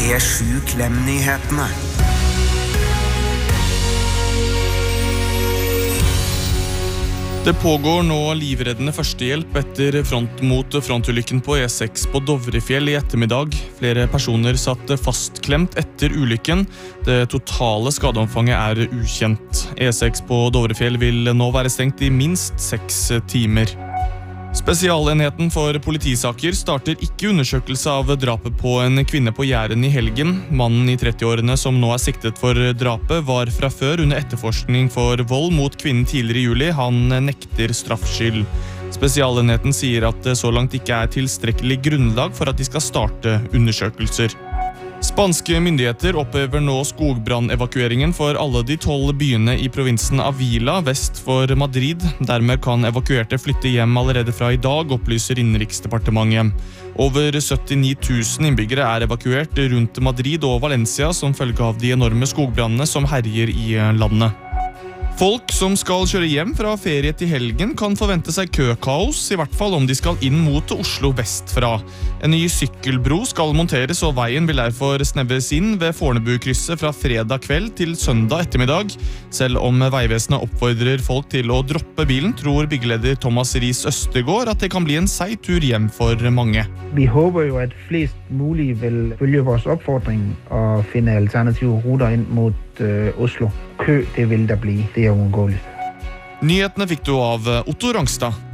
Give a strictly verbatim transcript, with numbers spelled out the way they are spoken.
P sju Klem-nyhetene. Det pågår nå livreddende førstehjelp etter front mot frontulykken på E seks på Dovrefjell i ettermiddag. Flere personer satt fastklemt etter ulykken. Det totale skadeomfanget er ukjent. E seks på Dovrefjell vil nå være stengt i minst seks timer. Spesialenheten for politisaker starter ikke undersøkelse av drapet på en kvinne på Jæren i helgen. Mannen i trettiårene som nå er siktet for drapet var fra før under etterforskning for vold mot kvinnen tidligere i juli. Han nekter straffskyld. Spesialenheten sier at det så langt ikke er tilstrekkelig grunnlag for at de skal starte undersøkelser. Spanske myndigheter opphever nå skogbrannevakueringen for alle de tolv byene i provinsen Avila vest for Madrid. Dermed kan evakuerte flytte hjem allerede fra i dag, opplyser Innenriksdepartementet. Over syttini tusen innbyggere er evakuert rundt Madrid og Valencia som følge av de enorme skogbrannene som herjer i landet. Folk som skal kjøre hjem fra ferie til helgen kan forvente seg køkaos, i hvert fall om de skal inn mot Oslo vestfra. En ny sykkelbro skal monteres, og veien vil derfor snevres inn ved Fornebukrysset fra fredag kveld til søndag ettermiddag. Selv om Veivesenet oppfordrer folk til å droppe bilen, tror byggeleder Thomas Ries Østergaard at det kan bli en seig tur hjem for mange. Vi håper jo at flest mulig vil følge vores oppfordring og finne alternative ruter inn mot uh, Oslo. Kø, det vil der bli. Det er uundgåeligt. Nyhetene fikk du av Otto Rangstad.